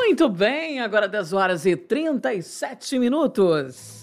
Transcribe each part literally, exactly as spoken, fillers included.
Muito bem, agora dez horas e trinta e sete minutos.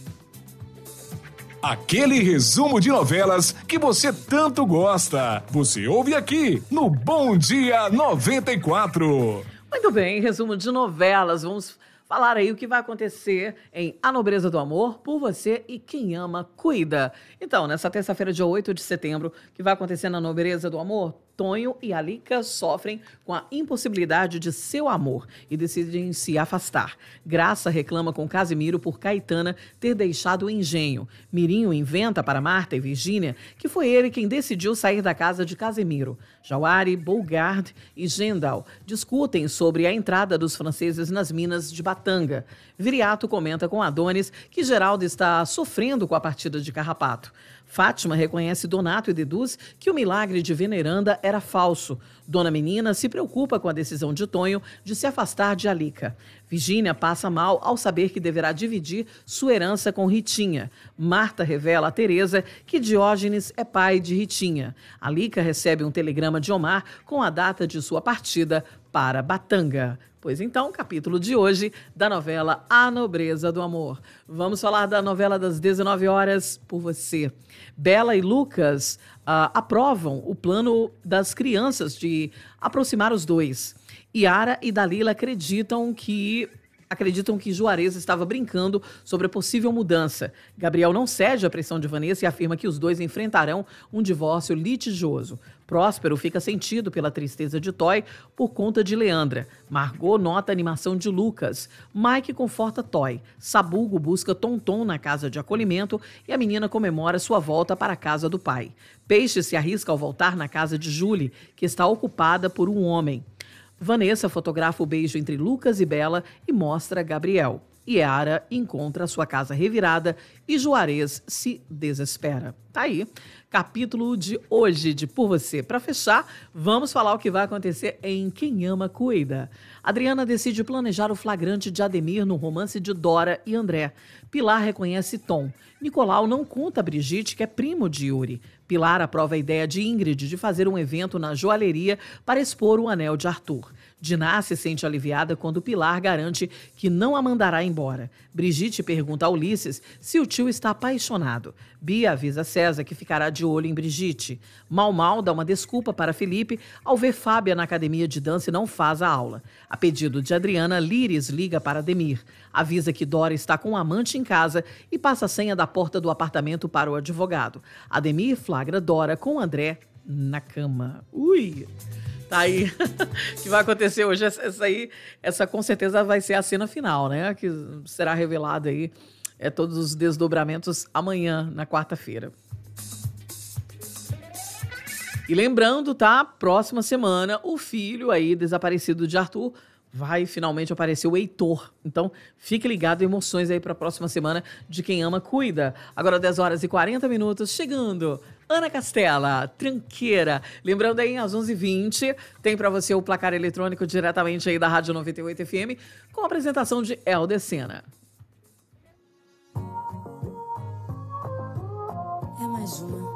Aquele resumo de novelas que você tanto gosta. Você ouve aqui no Bom Dia noventa e quatro. Muito bem, resumo de novelas. Vamos falar aí o que vai acontecer em A Nobreza do Amor, Por Você e Quem Ama Cuida. Então, nessa terça-feira, dia oito de setembro, o que vai acontecer na Nobreza do Amor? Tonho e Alica sofrem com a impossibilidade de seu amor e decidem se afastar. Graça reclama com Casimiro por Caetana ter deixado o engenho. Mirinho inventa para Marta e Virgínia que foi ele quem decidiu sair da casa de Casimiro. Jauari, Boulgard e Gendal discutem sobre a entrada dos franceses nas minas de Batanga. Viriato comenta com Adonis que Geraldo está sofrendo com a partida de Carrapato. Fátima reconhece Donato e deduz que o milagre de Veneranda era falso. Dona Menina se preocupa com a decisão de Tonho de se afastar de Alica. Virgínia passa mal ao saber que deverá dividir sua herança com Ritinha. Marta revela a Teresa que Diógenes é pai de Ritinha. Alica recebe um telegrama de Omar com a data de sua partida para Batanga. Pois então, capítulo de hoje da novela A Nobreza do Amor. Vamos falar da novela das dezenove horas, Por Você. Bela e Lucas uh, aprovam o plano das crianças de aproximar os dois. Yara e Dalila acreditam que... Acreditam que Juarez estava brincando sobre a possível mudança. Gabriel não cede à pressão de Vanessa e afirma que os dois enfrentarão um divórcio litigioso. Próspero fica sentido pela tristeza de Toy por conta de Leandra. Margot nota a animação de Lucas. Mike conforta Toy. Sabugo busca Tonton na casa de acolhimento e a menina comemora sua volta para a casa do pai. Peixe se arrisca ao voltar na casa de Julie, que está ocupada por um homem. Vanessa fotografa o beijo entre Lucas e Bela e mostra Gabriel. Yara encontra sua casa revirada e Juarez se desespera. Tá aí, capítulo de hoje de Por Você. Para fechar, vamos falar o que vai acontecer em Quem Ama Cuida. Adriana decide planejar o flagrante de Ademir no romance de Dora e André. Pilar reconhece Tom. Nicolau não conta a Brigitte que é primo de Yuri. Pilar aprova a ideia de Ingrid de fazer um evento na joalheria para expor o anel de Arthur. Diná se sente aliviada quando Pilar garante que não a mandará embora. Brigitte pergunta a Ulisses se o tio está apaixonado. Bia avisa César que ficará de olho em Brigitte. Mal Mal dá uma desculpa para Felipe ao ver Fábia na academia de dança e não faz a aula. A pedido de Adriana, Líris liga para Ademir. Avisa que Dora está com um amante em casa e passa a senha da porta do apartamento para o advogado. Ademir flagra Dora com André na cama. Ui! Tá aí. O que vai acontecer hoje? Essa aí, essa com certeza vai ser a cena final, né? Que será revelada aí, é, todos os desdobramentos amanhã, na quarta-feira. E lembrando, tá? Próxima semana, o filho aí desaparecido de Arthur vai finalmente aparecer, o Heitor. Então, fique ligado, emoções aí para a próxima semana de Quem Ama Cuida. Agora dez horas e quarenta minutos, chegando Ana Castela, Tranqueira. Lembrando aí, às onze e vinte, tem para você o placar eletrônico diretamente aí da Rádio noventa e oito F M, com a apresentação de Helder Sena. É mais uma.